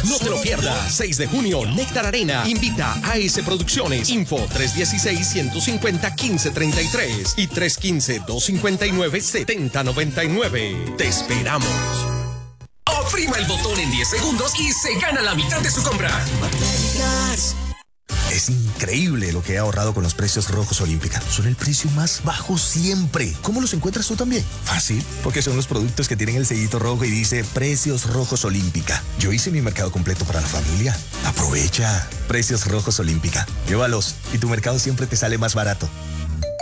No te lo pierdas. 6 de junio, Néctar Arena. Invita a AS Producciones. Info 316-150-1533 y 315-259-7099. Te esperamos. Oprima el botón en 10 segundos y se gana la mitad de su compra. Es increíble lo que he ahorrado con los precios rojos Olímpica. Son el precio más bajo siempre. ¿Cómo los encuentras tú también? Fácil, porque son los productos que tienen el sellito rojo y dice Precios Rojos Olímpica. Yo hice mi mercado completo para la familia. Aprovecha. Precios Rojos Olímpica. Llévalos y tu mercado siempre te sale más barato.